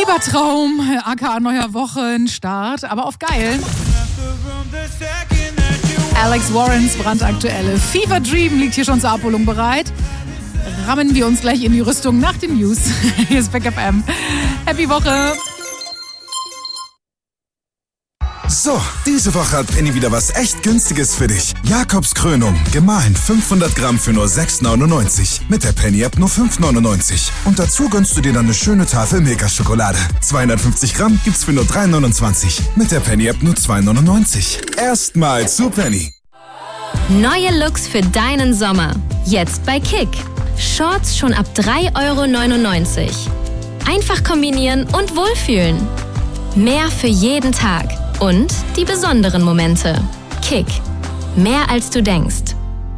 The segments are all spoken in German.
Fiebertraum, aka neuer Wochenstart, aber auf geil. Alex Warrens brandaktuelle Fever Dream liegt hier schon zur Abholung bereit. Rammen wir uns gleich in die Rüstung nach den News. Hier ist Back FM. Happy Woche. So, diese Woche hat Penny wieder was echt Günstiges für dich. Jakobs Krönung, gemahlen 500 Gramm für nur 6,99. Mit der Penny-App nur 5,99. Und dazu gönnst du dir dann eine schöne Tafel Milka-Schokolade. 250 Gramm gibt's für nur 3,29. Mit der Penny-App nur 2,99. Erstmal zu Penny. Neue Looks für deinen Sommer. Jetzt bei Kick. Shorts schon ab 3,99 €. Einfach kombinieren und wohlfühlen. Mehr für jeden Tag. Und die besonderen Momente. Kick. Mehr als du denkst.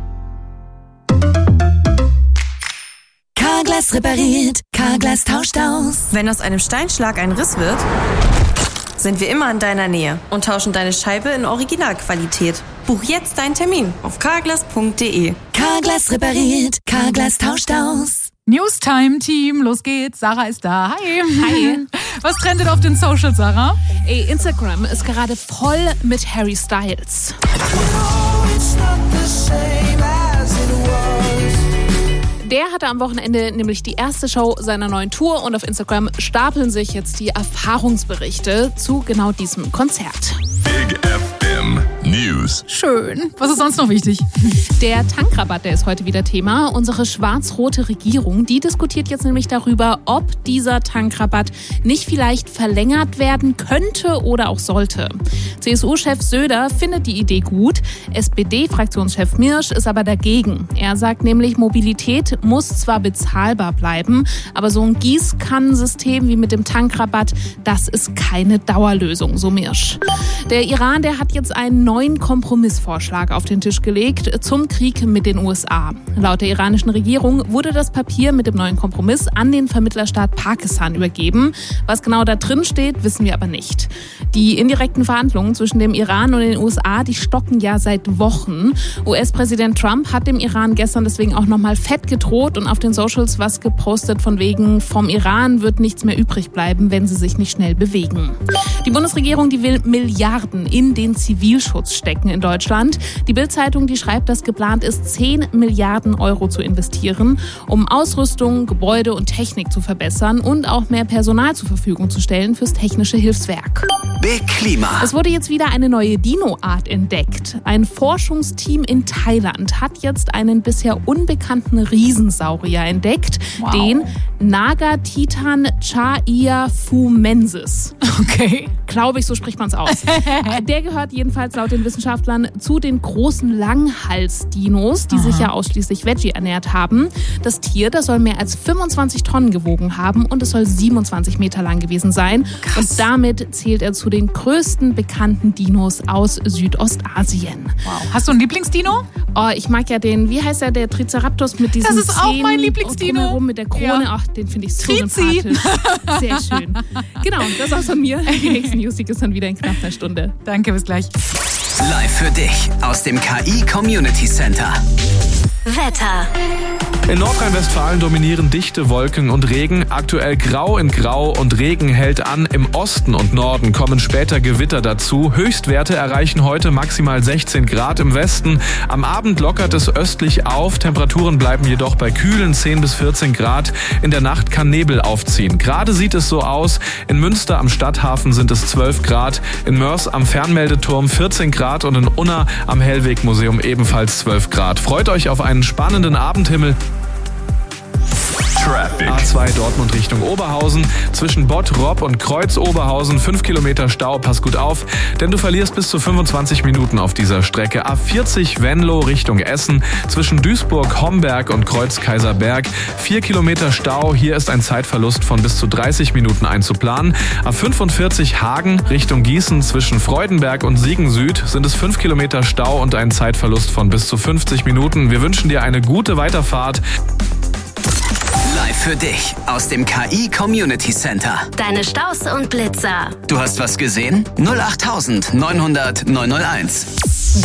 Carglass repariert. Carglass tauscht aus. Wenn aus einem Steinschlag ein Riss wird, sind wir immer an deiner Nähe und tauschen deine Scheibe in Originalqualität. Buch jetzt deinen Termin auf carglass.de. Carglass repariert. Carglass tauscht aus. Newstime-Team, los geht's. Sarah ist da. Hi. Hi. Was trendet auf den Socials, Sarah? Instagram ist gerade voll mit Harry Styles. Der hatte am Wochenende nämlich die erste Show seiner neuen Tour und auf Instagram stapeln sich jetzt die Erfahrungsberichte zu genau diesem Konzert. Big FM News. Schön. Was ist sonst noch wichtig? Der Tankrabatt, der ist heute wieder Thema. Unsere schwarz-rote Regierung, die diskutiert jetzt nämlich darüber, ob dieser Tankrabatt nicht vielleicht verlängert werden könnte oder auch sollte. CSU-Chef Söder findet die Idee gut. SPD-Fraktionschef Mirsch ist aber dagegen. Er sagt nämlich, Mobilität muss zwar bezahlbar bleiben, aber so ein Gießkannensystem wie mit dem Tankrabatt, das ist keine Dauerlösung, so Mirsch. Der Iran, der hat jetzt einen neuen Kompromissvorschlag auf den Tisch gelegt zum Krieg mit den USA. Laut der iranischen Regierung wurde das Papier mit dem neuen Kompromiss an den Vermittlerstaat Pakistan übergeben. Was genau da drin steht, wissen wir aber nicht. Die indirekten Verhandlungen zwischen dem Iran und den USA, die stocken ja seit Wochen. US-Präsident Trump hat dem Iran gestern deswegen auch nochmal fett gedroht und auf den Socials was gepostet von wegen, vom Iran wird nichts mehr übrig bleiben, wenn sie sich nicht schnell bewegen. Die Bundesregierung, die will Milliarden in den Zivilschutz stecken in Deutschland. Die Bild-Zeitung, die schreibt, dass geplant ist, 10 Milliarden € zu investieren, um Ausrüstung, Gebäude und Technik zu verbessern und auch mehr Personal zur Verfügung zu stellen fürs technische Hilfswerk. Big Klima. Es wurde jetzt wieder eine neue Dino-Art entdeckt. Ein Forschungsteam in Thailand hat jetzt einen bisher unbekannten Riesensaurier entdeckt, den Nagatitan chaiafumensis. Okay. Glaube ich, so spricht man es aus. Der gehört jedenfalls laut den Wissenschaftlern zu den großen Langhals-Dinos, die sich ja ausschließlich Veggie ernährt haben. Das Tier, das soll mehr als 25 Tonnen gewogen haben und es soll 27 Meter lang gewesen sein. Krass. Und damit zählt er zu den größten bekannten Dinos aus Südostasien. Wow. Hast du einen Lieblingsdino? Oh, ich mag ja den, wie heißt der Triceratops mit diesen Das ist auch mein Zähnen Lieblingsdino. drumherum mit der Krone. Ja. Ach, den finde ich so Trizi. sympathisch. Sehr schön. Genau, das war's von mir. Die nächsten News ist dann wieder in knapp einer Stunde. Danke, bis gleich. Live für dich aus dem KI Community Center. Wetter. In Nordrhein-Westfalen dominieren dichte Wolken und Regen. Aktuell grau in grau und Regen hält an. Im Osten und Norden kommen später Gewitter dazu. Höchstwerte erreichen heute maximal 16 Grad im Westen. Am Abend lockert es östlich auf. Temperaturen bleiben jedoch bei kühlen 10 bis 14 Grad. In der Nacht kann Nebel aufziehen. Gerade sieht es so aus. In Münster am Stadthafen sind es 12 Grad. In Mörs am Fernmeldeturm 14 Grad und in Unna am Hellwegmuseum ebenfalls 12 Grad. Freut euch auf einen spannenden Abendhimmel. Traffic. A2 Dortmund Richtung Oberhausen. Zwischen Bott, Ropp und Kreuz Oberhausen 5 Kilometer Stau. Pass gut auf, denn du verlierst bis zu 25 Minuten auf dieser Strecke. A40 Venlo Richtung Essen. Zwischen Duisburg, Homberg und Kreuz Kaiserberg 4 Kilometer Stau. Hier ist ein Zeitverlust von bis zu 30 Minuten einzuplanen. A45 Hagen Richtung Gießen. Zwischen Freudenberg und Siegen Süd sind es 5 Kilometer Stau und ein Zeitverlust von bis zu 50 Minuten. Wir wünschen dir eine gute Weiterfahrt. Live für dich aus dem KI Community Center. Deine Staus und Blitzer. Du hast was gesehen? 08900 901.